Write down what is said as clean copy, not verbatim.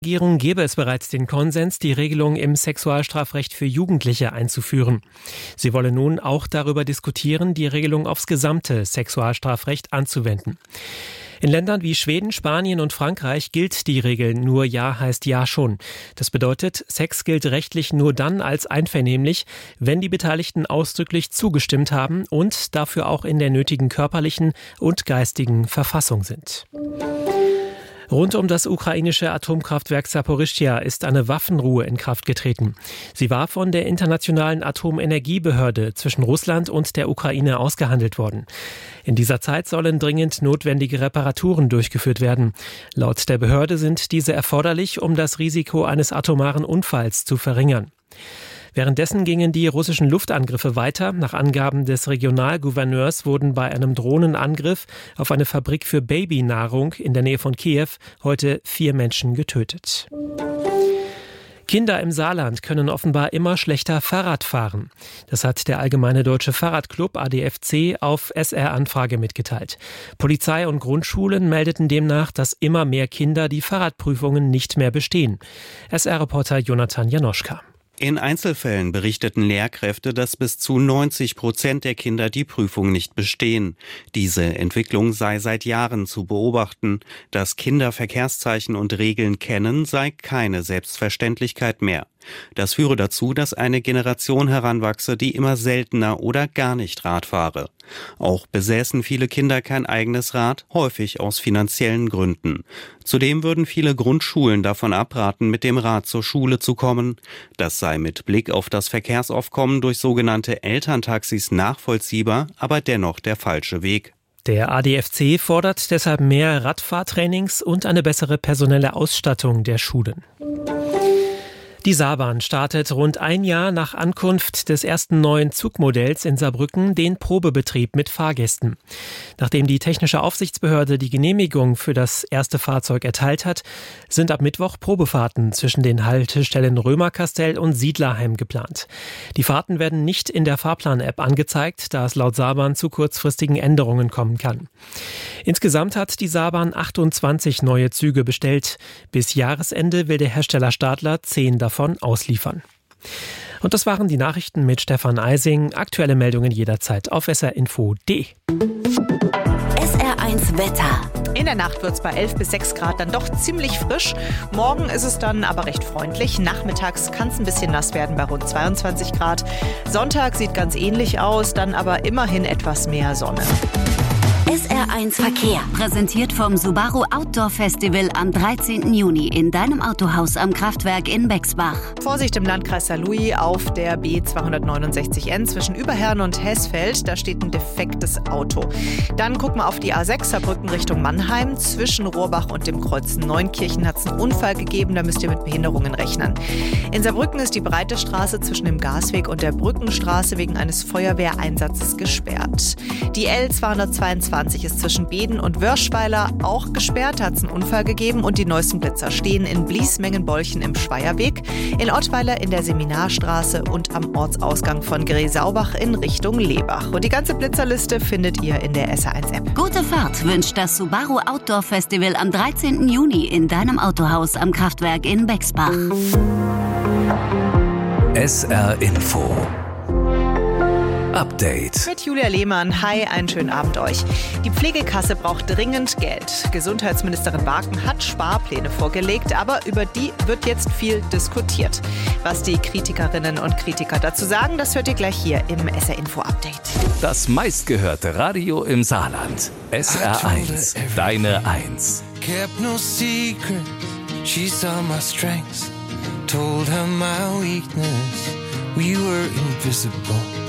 Die Regierung gebe es bereits den Konsens, die Regelung im Sexualstrafrecht für Jugendliche einzuführen. Sie wolle nun auch darüber diskutieren, die Regelung aufs gesamte Sexualstrafrecht anzuwenden. In Ländern wie Schweden, Spanien und Frankreich gilt die Regel nur Ja heißt Ja schon. Das bedeutet, Sex gilt rechtlich nur dann als einvernehmlich, wenn die Beteiligten ausdrücklich zugestimmt haben und dafür auch in der nötigen körperlichen und geistigen Verfassung sind. Rund um das ukrainische Atomkraftwerk Saporischschja ist eine Waffenruhe in Kraft getreten. Sie war von der Internationalen Atomenergiebehörde zwischen Russland und der Ukraine ausgehandelt worden. In dieser Zeit sollen dringend notwendige Reparaturen durchgeführt werden. Laut der Behörde sind diese erforderlich, um das Risiko eines atomaren Unfalls zu verringern. Währenddessen gingen die russischen Luftangriffe weiter. Nach Angaben des Regionalgouverneurs wurden bei einem Drohnenangriff auf eine Fabrik für Babynahrung in der Nähe von Kiew heute 4 Menschen getötet. Kinder im Saarland können offenbar immer schlechter Fahrrad fahren. Das hat der Allgemeine Deutsche Fahrradclub ADFC auf SR-Anfrage mitgeteilt. Polizei und Grundschulen meldeten demnach, dass immer mehr Kinder die Fahrradprüfungen nicht mehr bestehen. SR-Reporter Jonathan Janoschka. In Einzelfällen berichteten Lehrkräfte, dass bis zu 90% der Kinder die Prüfung nicht bestehen. Diese Entwicklung sei seit Jahren zu beobachten. Dass Kinder Verkehrszeichen und Regeln kennen, sei keine Selbstverständlichkeit mehr. Das führe dazu, dass eine Generation heranwachse, die immer seltener oder gar nicht Rad fahre. Auch besäßen viele Kinder kein eigenes Rad, häufig aus finanziellen Gründen. Zudem würden viele Grundschulen davon abraten, mit dem Rad zur Schule zu kommen. Das sei mit Blick auf das Verkehrsaufkommen durch sogenannte Elterntaxis nachvollziehbar, aber dennoch der falsche Weg. Der ADFC fordert deshalb mehr Radfahrtrainings und eine bessere personelle Ausstattung der Schulen. Die Saarbahn startet rund ein Jahr nach Ankunft des ersten neuen Zugmodells in Saarbrücken den Probebetrieb mit Fahrgästen. Nachdem die technische Aufsichtsbehörde die Genehmigung für das erste Fahrzeug erteilt hat, sind ab Mittwoch Probefahrten zwischen den Haltestellen Römerkastell und Siedlerheim geplant. Die Fahrten werden nicht in der Fahrplan-App angezeigt, da es laut Saarbahn zu kurzfristigen Änderungen kommen kann. Insgesamt hat die Saarbahn 28 neue Züge bestellt. Bis Jahresende will der Hersteller Stadler 10 davon ausliefern. Und das waren die Nachrichten mit Stefan Eising. Aktuelle Meldungen jederzeit auf srinfo.de. SR1 Wetter. In der Nacht wird es bei 11 bis 6 Grad dann doch ziemlich frisch. Morgen ist es dann aber recht freundlich. Nachmittags kann es ein bisschen nass werden bei rund 22 Grad. Sonntag sieht ganz ähnlich aus, dann aber immerhin etwas mehr Sonne. SR1 Verkehr. Präsentiert vom Subaru Outdoor Festival am 13. Juni in deinem Autohaus am Kraftwerk in Bexbach. Vorsicht im Landkreis Saarlouis auf der B269N zwischen Überherrn und Heßfeld. Da steht ein defektes Auto. Dann gucken wir auf die A6 Saarbrücken Richtung Mannheim. Zwischen Rohrbach und dem Kreuz Neunkirchen hat es einen Unfall gegeben. Da müsst ihr mit Behinderungen rechnen. In Saarbrücken ist die breite Straße zwischen dem Gasweg und der Brückenstraße wegen eines Feuerwehreinsatzes gesperrt. Die L222 ist zwischen Beden und Wörschweiler auch gesperrt, da hat es einen Unfall gegeben und die neuesten Blitzer stehen in Bliesmengenbolchen im Schweierweg, in Ottweiler in der Seminarstraße und am Ortsausgang von Gresaubach in Richtung Lebach. Und die ganze Blitzerliste findet ihr in der SR1-App. Gute Fahrt wünscht das Subaru Outdoor Festival am 13. Juni in deinem Autohaus am Kraftwerk in Bexbach. SR Info Update. Mit Julia Lehmann. Hi, einen schönen Abend euch. Die Pflegekasse braucht dringend Geld. Gesundheitsministerin Barken hat Sparpläne vorgelegt, aber über die wird jetzt viel diskutiert. Was die Kritikerinnen und Kritiker dazu sagen, das hört ihr gleich hier im SR Info Update. Das meistgehörte Radio im Saarland. SR1, deine 1. Kept no secret, she saw my strengths, told her my weakness, we were invisible.